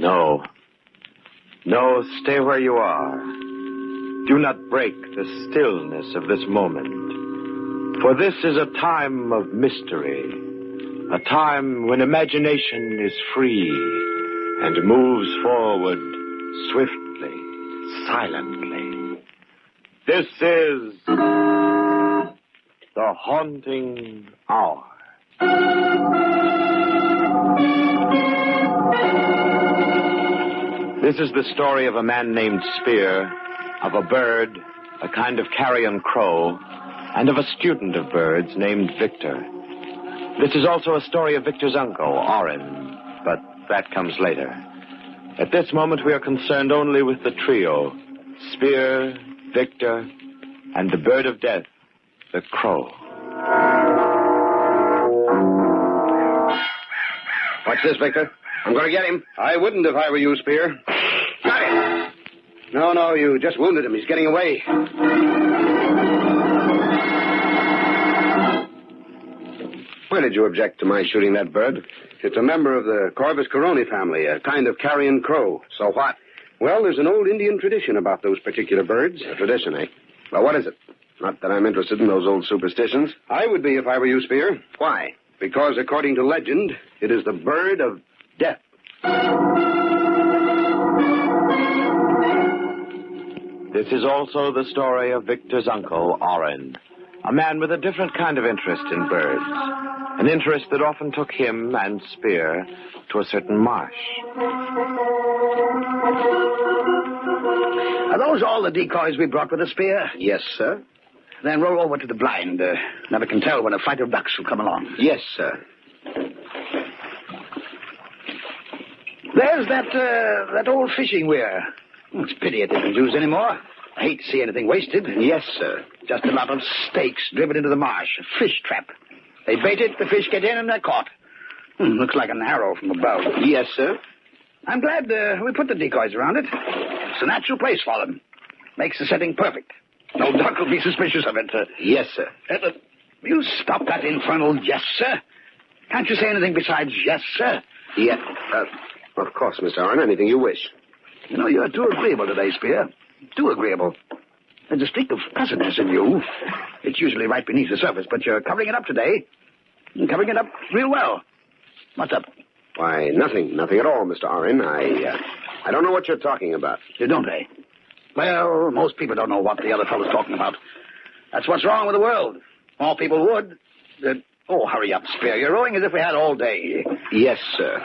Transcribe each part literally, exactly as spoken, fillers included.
No. No, stay where you are. Do not break the stillness of this moment. For this is a time of mystery. A time when imagination is free and moves forward swiftly, silently. This is The Haunting Hour. This is the story of a man named Spear, of a bird, a kind of carrion crow, and of a student of birds named Victor. This is also a story of Victor's uncle, Orin, but that comes later. At this moment, we are concerned only with the trio, Spear, Victor, and the bird of death, the crow. Watch this, Victor. I'm going to get him. I wouldn't if I were you, Spear. Got him. No, no, you just wounded him. He's getting away. Why did you object to my shooting that bird? It's a member of the Corvus Coroni family, a kind of carrion crow. So what? Well, there's an old Indian tradition about those particular birds. A tradition, eh? Well, what is it? Not that I'm interested in those old superstitions. I would be if I were you, Spear. Why? Because, according to legend, it is the bird of death. This is also the story of Victor's uncle, Orin, a man with a different kind of interest in birds, an interest that often took him and Spear to a certain marsh. Are those all the decoys we brought with us, Spear? Yes, sir. Then roll over to the blind. Uh, never can tell when a flight of ducks will come along. Yes, sir. There's that uh, that old fishing weir. It's a pity it isn't used anymore. I hate to see anything wasted. Yes, sir. Just a lot of stakes driven into the marsh. A fish trap. They bait it, the fish get in, and they're caught. Hmm, looks like an arrow from above. Yes, sir. I'm glad uh, we put the decoys around it. It's a natural place for them. Makes the setting perfect. No duck will be suspicious of it. Uh, yes, sir. Uh, you stop that infernal yes, sir. Can't you say anything besides yes, sir? Yeah, uh, of course, Mister Orin. Anything you wish. You know, you're too agreeable today, Spear. Too agreeable. There's a streak of pleasantness in you. It's usually right beneath the surface, but you're covering it up today. You're covering it up real well. What's up? Why, nothing. Nothing at all, Mister Orin. I, uh, I don't know what you're talking about. You don't, eh? Well, most people don't know what the other fellow's talking about. That's what's wrong with the world. More people would. Uh, oh, hurry up, Spear. You're rowing as if we had all day. Yes, sir.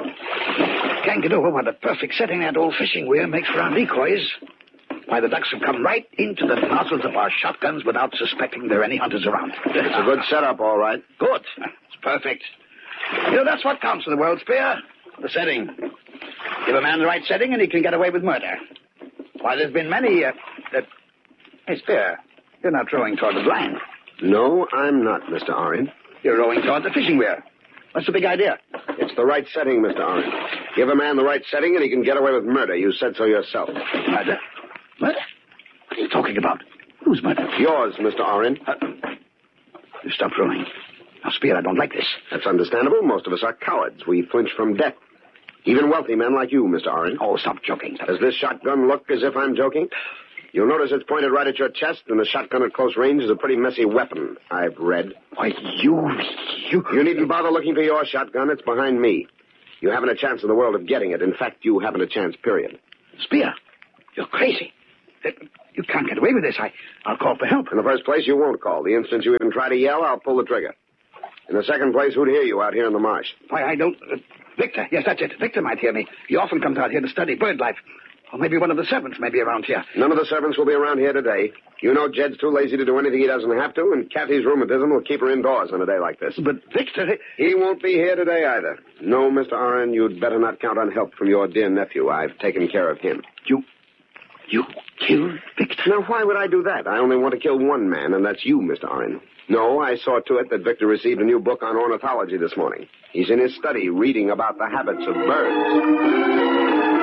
Can't get over what a perfect setting that old fishing weir makes for our decoys. Why, the ducks have come right into the nozzles of our shotguns without suspecting there are any hunters around. It's a good setup, all right. Good. It's perfect. You know, that's what counts in the world, Spear. The setting. Give a man the right setting and he can get away with murder. Why, there's been many, uh... uh hey, Spear, you're not rowing toward the blind. No, I'm not, Mister Orin. You're rowing toward the fishing weir. What's the big idea? It's the right setting, Mister Orin. Give a man the right setting and he can get away with murder. You said so yourself. Murder? Murder? What are you talking about? Whose murder? Yours, Mister Orin. Uh, you stop rowing. Now, Spear, I don't like this. That's understandable. Most of us are cowards. We flinch from death. Even wealthy men like you, Mister Orin. Oh, stop joking. Does this shotgun look as if I'm joking? You'll notice it's pointed right at your chest, and the shotgun at close range is a pretty messy weapon, I've read. Why, you... You... You needn't bother looking for your shotgun. It's behind me. You haven't a chance in the world of getting it. In fact, you haven't a chance, period. Spear, you're crazy. You can't get away with this. I, I'll call for help. In the first place, you won't call. The instant you even try to yell, I'll pull the trigger. In the second place, who'd hear you out here in the marsh? Why, I don't... Uh, Victor, yes, that's it. Victor might hear me. He often comes out here to study bird life. Or maybe one of the servants may be around here. None of the servants will be around here today. You know Jed's too lazy to do anything he doesn't have to, and Kathy's rheumatism will keep her indoors on a day like this. But Victor... He won't be here today either. No, Mister Orin, you'd better not count on help from your dear nephew. I've taken care of him. You... You killed Victor? Now, why would I do that? I only want to kill one man, and that's you, Mister Orin. No, I saw to it that Victor received a new book on ornithology this morning. He's in his study reading about the habits of birds.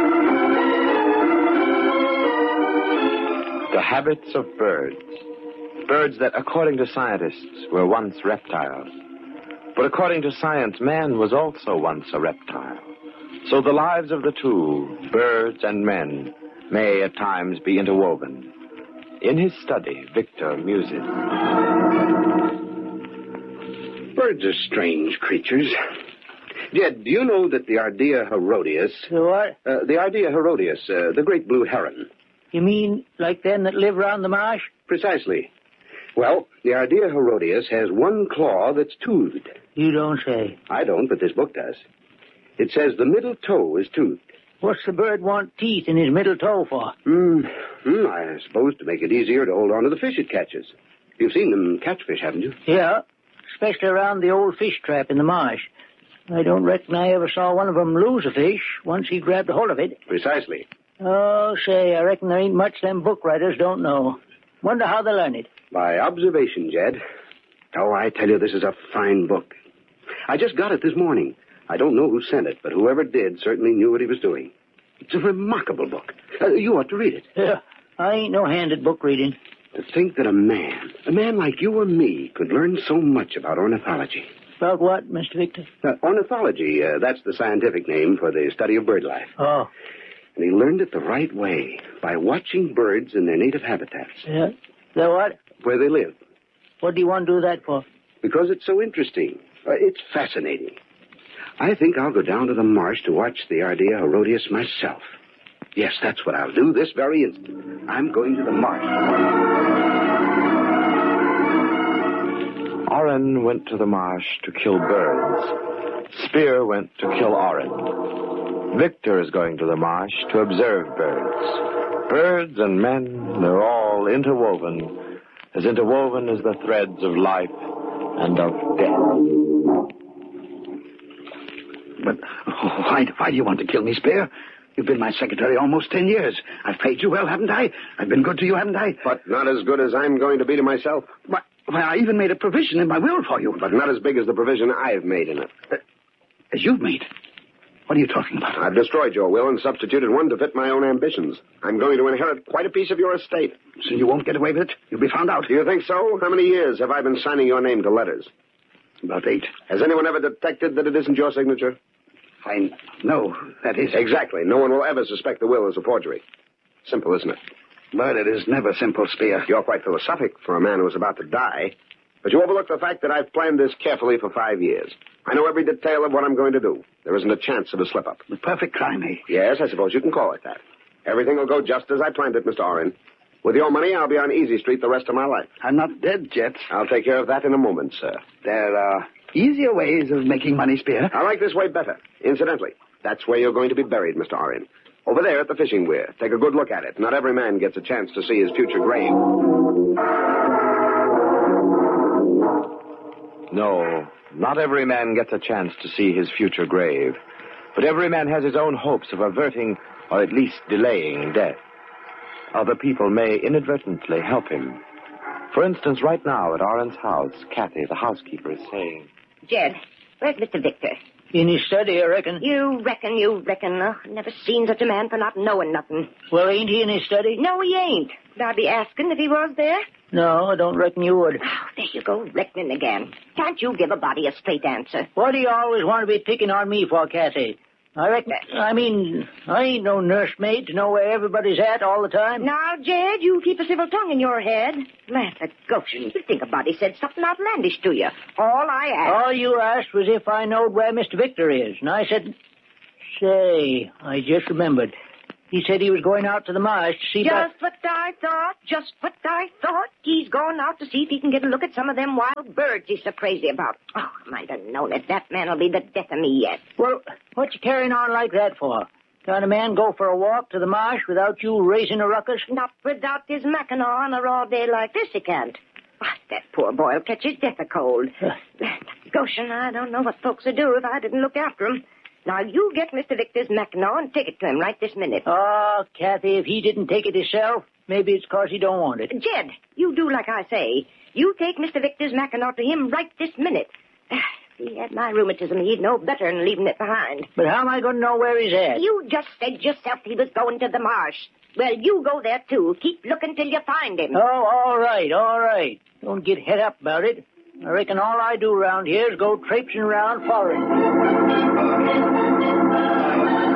The habits of birds. Birds that, according to scientists, were once reptiles. But according to science, man was also once a reptile. So the lives of the two, birds and men, may at times be interwoven. In his study, Victor muses. Birds are strange creatures. Jed, do you know that the Ardea Herodias... The what? Uh, the Ardea Herodias, uh, the great blue heron. You mean like them that live round the marsh? Precisely. Well, the Ardea Herodias has one claw that's toothed. You don't say. I don't, but this book does. It says the middle toe is toothed. What's the bird want teeth in his middle toe for? Hmm. Hmm, I suppose to make it easier to hold on to the fish it catches. You've seen them catch fish, haven't you? Yeah, especially around the old fish trap in the marsh. I don't reckon I ever saw one of them lose a fish once he grabbed a hold of it. Precisely. Oh, say, I reckon there ain't much them book writers don't know. Wonder how they learn it. By observation, Jed. Oh, I tell you, this is a fine book. I just got it this morning. I don't know who sent it, but whoever did certainly knew what he was doing. It's a remarkable book. Uh, you ought to read it. Yeah, I ain't no hand at book reading. To think that a man, a man like you or me, could learn so much about ornithology. About what, Mister Victor? Uh, ornithology, uh, that's the scientific name for the study of bird life. Oh. And he learned it the right way, by watching birds in their native habitats. Yeah? The what? Where they live. What do you want to do that for? Because it's so interesting. Uh, it's fascinating. I think I'll go down to the marsh to watch the Ardea Herodias myself. Yes, that's what I'll do this very instant. I'm going to the marsh. Oren went to the marsh to kill birds. Spear went to kill Oren. Victor is going to the marsh to observe birds. Birds and men, they're all interwoven, as interwoven as the threads of life and of death. But oh, why, why do you want to kill me, Spear? You've been my secretary almost ten years. I've paid you well, haven't I? I've been good to you, haven't I? But not as good as I'm going to be to myself. Why, why I even made a provision in my will for you. But not as big as the provision I've made in it. Uh, as you've made? What are you talking about? I've destroyed your will and substituted one to fit my own ambitions. I'm going to inherit quite a piece of your estate. So you won't get away with it? You'll be found out. Do you think so? How many years have I been signing your name to letters? About eight. Has anyone ever detected that it isn't your signature? I know, that is... Exactly. No one will ever suspect the will as a forgery. Simple, isn't it? But it is never simple, Spear. You're quite philosophic for a man who's about to die. But you overlook the fact that I've planned this carefully for five years. I know every detail of what I'm going to do. There isn't a chance of a slip-up. The perfect crime, eh? Yes, I suppose you can call it that. Everything will go just as I planned it, Mister Oren. With your money, I'll be on Easy Street the rest of my life. I'm not dead yet. I'll take care of that in a moment, sir. There are easier ways of making money, Spear. I like this way better. Incidentally, that's where you're going to be buried, Mister Oren. Over there at the fishing weir. Take a good look at it. Not every man gets a chance to see his future grave. No, not every man gets a chance to see his future grave. But every man has his own hopes of averting or at least delaying death. Other people may inadvertently help him. For instance, right now at Oren's house, Kathy, the housekeeper, is saying... Jed, where's Mister Victor? In his study, I reckon. You reckon, you reckon. Oh, never seen such a man for not knowing nothing. Well, ain't he in his study? No, he ain't. Would I be asking if he was there? No, I don't reckon you would. Oh, there you go, reckoning again. Can't you give a body a straight answer? What do you always want to be picking on me for, Kathy? I reckon, I mean, I ain't no nursemaid to know where everybody's at all the time. Now, Jed, you keep a civil tongue in your head. Land of Goshen, you think a body said something outlandish to you. All I asked... All you asked was if I knowed where Mister Victor is, and I said... Say, I just remembered. He said he was going out to the marsh to see... Just what I thought, just what I thought. He's going out to see if he can get a look at some of them wild birds he's so crazy about. Oh, I might have known it. That man will be the death of me yet. Well, what you carrying on like that for? Can't a man go for a walk to the marsh without you raising a ruckus? Not without his Mackinaw on a raw day like this, he can't. Ah, that poor boy'll catch his death of cold. Goshen, I don't know what folks would do if I didn't look after him. Now, you get Mister Victor's Mackinaw and take it to him right this minute. Oh, Kathy, if he didn't take it himself, maybe it's 'cause he don't want it. Jed, you do like I say. You take Mister Victor's Mackinaw to him right this minute. If he had my rheumatism, he'd know better than leaving it behind. But how am I going to know where he's at? You just said yourself he was going to the marsh. Well, you go there, too. Keep looking till you find him. Oh, all right, all right. Don't get het up about it. I reckon all I do around here is go traipsing around following.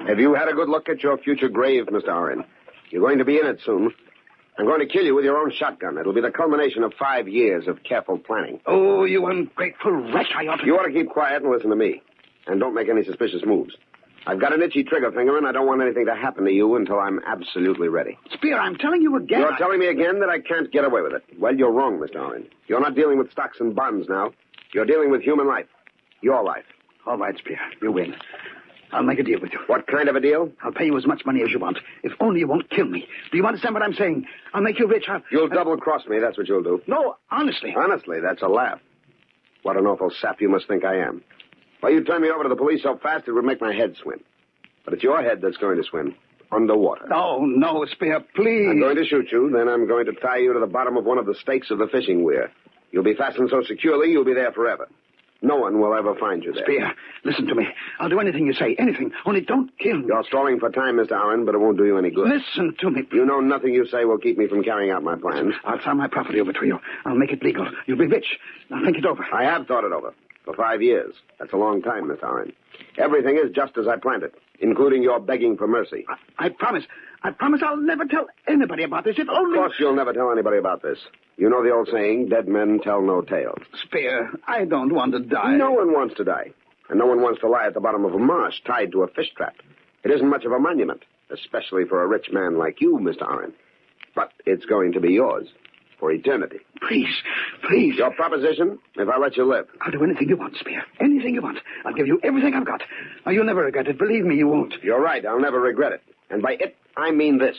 Have you had a good look at your future grave, Mister Oren? You're going to be in it soon. I'm going to kill you with your own shotgun. It'll be the culmination of five years of careful planning. Oh, you ungrateful wretch. I ought to... You ought to keep quiet and listen to me. And don't make any suspicious moves. I've got an itchy trigger finger, and I don't want anything to happen to you until I'm absolutely ready. Spear, I'm telling you again. You're I... telling me again that I can't get away with it. Well, you're wrong, Mister Oren. You're not dealing with stocks and bonds now. You're dealing with human life. Your life. All right, Spear. You win. I'll make a deal with you. What kind of a deal? I'll pay you as much money as you want, if only you won't kill me. Do you understand what I'm saying? I'll make you rich. I'll... You'll double-cross me, that's what you'll do. No, honestly. Honestly, that's a laugh. What an awful sap you must think I am. Why, you turn me over to the police so fast it would make my head swim. But it's your head that's going to swim. Underwater. No, no, Spear, please. I'm going to shoot you, then I'm going to tie you to the bottom of one of the stakes of the fishing weir. You'll be fastened so securely, you'll be there forever. No one will ever find you there. Spear, listen to me. I'll do anything you say, anything. Only don't kill me. You're stalling for time, Mister Oren, but it won't do you any good. Listen to me. You know nothing you say will keep me from carrying out my plans. I'll sign my property over to you. I'll make it legal. You'll be rich. Now think it over. I have thought it over. For five years. That's a long time, Mister Oren. Everything is just as I planned it, including your begging for mercy. I, I promise. I promise I'll never tell anybody about this. If only... Of course you'll never tell anybody about this. You know the old saying, dead men tell no tales. Spear, I don't want to die. No one wants to die. And no one wants to lie at the bottom of a marsh tied to a fish trap. It isn't much of a monument, especially for a rich man like you, Mister Oren. But it's going to be yours. For eternity. Please, please. Your proposition, if I let you live. I'll do anything you want, Spear. Anything you want. I'll give you everything I've got. Oh, you'll never regret it. Believe me, you won't. You're right. I'll never regret it. And by it, I mean this.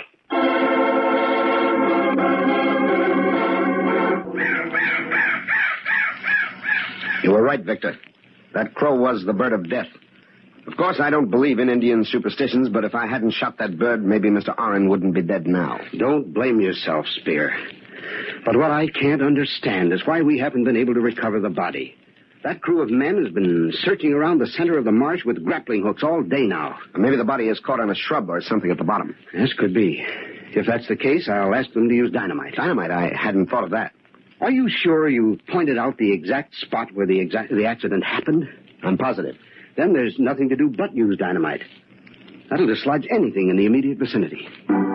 You were right, Victor. That crow was the bird of death. Of course, I don't believe in Indian superstitions, but if I hadn't shot that bird, maybe Mister Oren wouldn't be dead now. Don't blame yourself, Spear. But what I can't understand is why we haven't been able to recover the body. That crew of men has been searching around the center of the marsh with grappling hooks all day now. Maybe the body is caught on a shrub or something at the bottom. This could be. If that's the case, I'll ask them to use dynamite. Dynamite? I hadn't thought of that. Are you sure you pointed out the exact spot where the exact the accident happened? I'm positive. Then there's nothing to do but use dynamite. That'll dislodge anything in the immediate vicinity.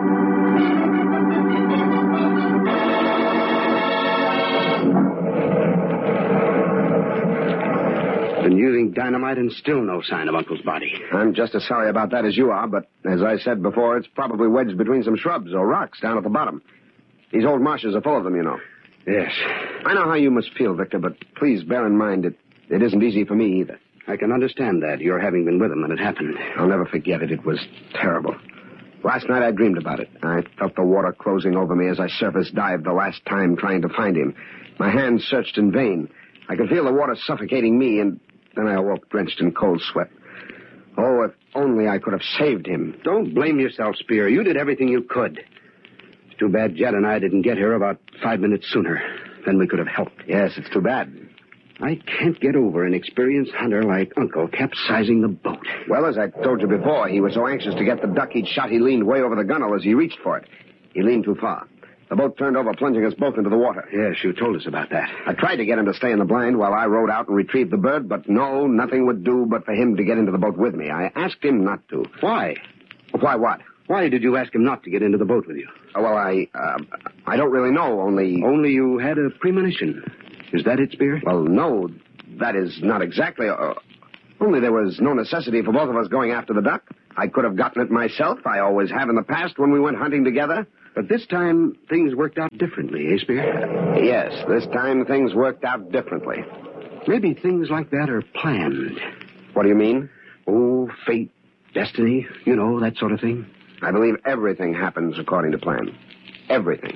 Been using dynamite and still no sign of Uncle's body. I'm just as sorry about that as you are, but as I said before, it's probably wedged between some shrubs or rocks down at the bottom. These old marshes are full of them, you know. Yes. I know how you must feel, Victor, but please bear in mind it, it isn't easy for me either. I can understand that, your having been with him when it happened. I'll never forget it. It was terrible. Last night I dreamed about it. I felt the water closing over me as I surface dived the last time trying to find him. My hands searched in vain. I could feel the water suffocating me, and then I awoke drenched in cold sweat. Oh, if only I could have saved him. Don't blame yourself, Spear. You did everything you could. It's too bad Jed and I didn't get here about five minutes sooner. Then we could have helped. Yes, it's too bad. I can't get over an experienced hunter like Uncle capsizing the boat. Well, as I told you before, he was so anxious to get the duck he'd shot, he leaned way over the gunwale as he reached for it. He leaned too far. The boat turned over, plunging us both into the water. Yes, you told us about that. I tried to get him to stay in the blind while I rowed out and retrieved the bird, but no, nothing would do but for him to get into the boat with me. I asked him not to. Why? Why what? Why did you ask him not to get into the boat with you? Oh, well, I, uh, I don't really know, only... Only you had a premonition. Is that it, Spear? Well, no, that is not exactly... Uh, only there was no necessity for both of us going after the duck. I could have gotten it myself. I always have in the past when we went hunting together. But this time, things worked out differently, eh, Spear? Yes, this time things worked out differently. Maybe things like that are planned. What do you mean? Oh, fate, destiny, you know, that sort of thing. I believe everything happens according to plan. Everything.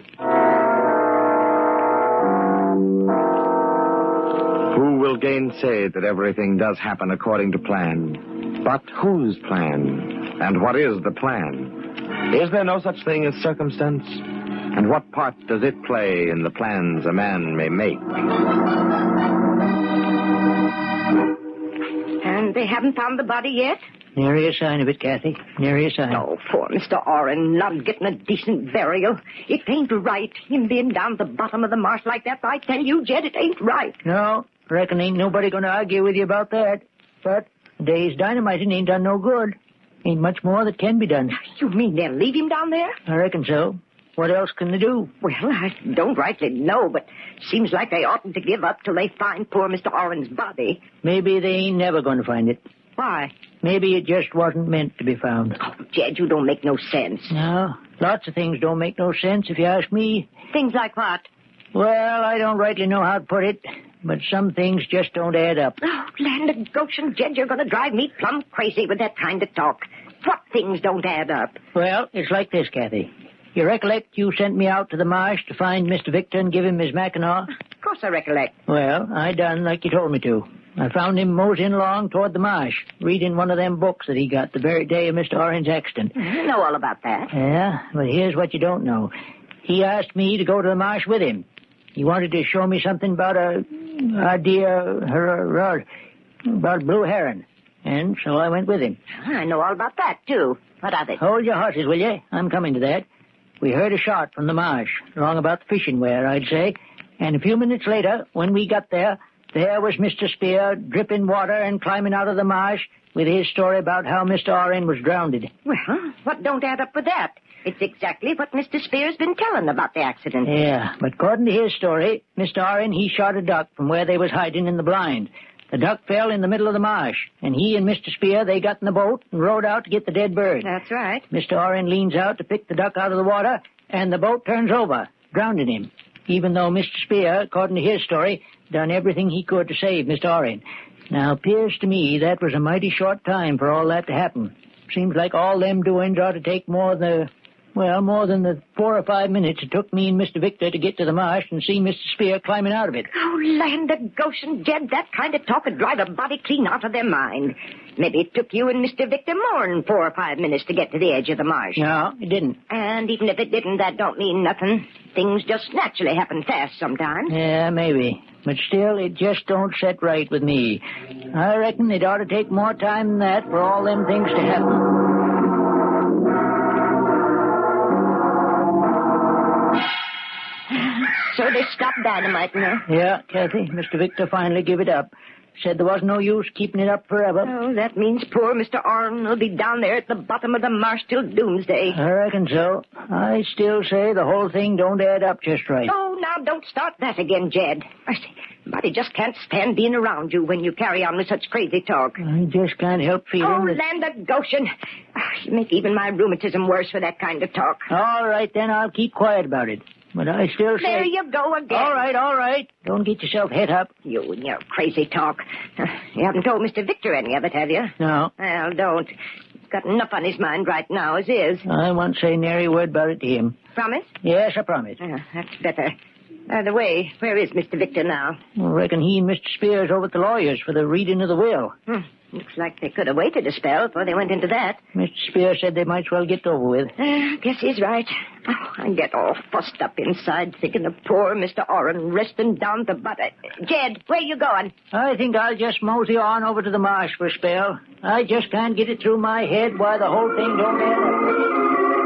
Who will gainsay that everything does happen according to plan? But whose plan? And what is the plan? Is there no such thing as circumstance? And what part does it play in the plans a man may make? And they haven't found the body yet? Nary a sign of it, Kathy. Nary a sign. Oh, poor Mister Oren, not getting a decent burial. It ain't right, him being down at the bottom of the marsh like that. I tell you, Jed, it ain't right. No, reckon ain't nobody going to argue with you about that. But day's dynamiting ain't done no good. Ain't much more that can be done. You mean they'll leave him down there? I reckon so. What else can they do? Well, I don't rightly know, but seems like they oughtn't to give up till they find poor Mister Orrin's body. Maybe they ain't never going to find it. Why? Maybe it just wasn't meant to be found. Oh, Jed, you don't make no sense. No, lots of things don't make no sense if you ask me. Things like what? Well, I don't rightly know how to put it, but some things just don't add up. Oh, land of Goshen, Jed, you're going to drive me plumb crazy with that kind of talk. What things don't add up? Well, it's like this, Kathy. You recollect you sent me out to the marsh to find Mister Victor and give him his Mackinaw? Of course I recollect. Well, I done like you told me to. I found him moseying along toward the marsh, reading one of them books that he got the very day of Mister Orrin's accident. I know all about that. Yeah, but here's what you don't know. He asked me to go to the marsh with him. He wanted to show me something about a idea, her, about blue heron. And so I went with him. I know all about that, too. What of it? Hold your horses, will you? I'm coming to that. We heard a shot from the marsh, along about the fishing weir, I'd say. And a few minutes later, when we got there, there was Mister Spear dripping water and climbing out of the marsh with his story about how Mister Orrin was drowned. Well, what don't add up with that? It's exactly what Mister Spear's been telling about the accident. Yeah, but according to his story, Mister Orrin, he shot a duck from where they was hiding in the blind. The duck fell in the middle of the marsh, and he and Mister Spear, they got in the boat and rowed out to get the dead bird. That's right. Mister Orrin leans out to pick the duck out of the water, and the boat turns over, drowning him, even though Mister Spear, according to his story, done everything he could to save Mister Orrin. Now, appears to me that was a mighty short time for all that to happen. Seems like all them doings ought to take more than the... Well, more than the four or five minutes it took me and Mister Victor to get to the marsh and see Mister Spear climbing out of it. Oh, land of Goshen, Jed, that kind of talk would drive a body clean out of their mind. Maybe it took you and Mister Victor more than four or five minutes to get to the edge of the marsh. No, it didn't. And even if it didn't, that don't mean nothing. Things just naturally happen fast sometimes. Yeah, maybe. But still, it just don't set right with me. I reckon it ought to take more time than that for all them things to happen. So they stopped dynamite now. Yeah, Kathy, Mister Victor finally gave it up. Said there was no use keeping it up forever. Oh, that means poor Mister Orrin will be down there at the bottom of the marsh till doomsday. I reckon so. I still say the whole thing don't add up just right. Oh, now don't start that again, Jed. I say, Buddy just can't stand being around you when you carry on with such crazy talk. I just can't help feeling Oh, that... land of Goshen. Oh, you make even my rheumatism worse for that kind of talk. All right, then, I'll keep quiet about it. But I still say... There you go again. All right, all right. Don't get yourself het up. You and your crazy talk. Uh, you haven't told Mister Victor any of it, have you? No. Well, don't. He's got enough on his mind right now as is. I won't say nary word about it to him. Promise? Yes, I promise. Uh, that's better. By the way, where is Mister Victor now? I reckon he and Mister Spears over at the lawyer's for the reading of the will. Hmm. Looks like they could have waited a spell before they went into that. Mister Spears said they might as well get over with. Uh, guess he's right. Oh, I get all fussed up inside thinking of poor Mister Orrin resting down the butt. Uh, Jed, where you going? I think I'll just mosey on over to the marsh for a spell. I just can't get it through my head why the whole thing don't add up.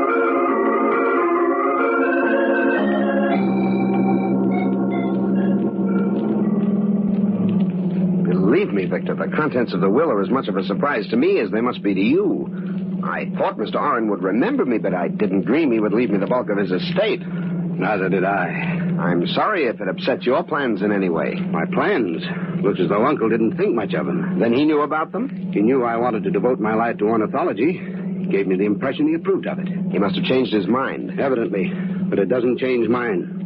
Believe me, Victor, the contents of the will are as much of a surprise to me as they must be to you. I thought Mister Orrin would remember me, but I didn't dream he would leave me the bulk of his estate. Neither did I. I'm sorry if it upset your plans in any way. My plans? Looks as though Uncle didn't think much of them. Then he knew about them? He knew I wanted to devote my life to ornithology. He gave me the impression he approved of it. He must have changed his mind. Evidently. But it doesn't change mine.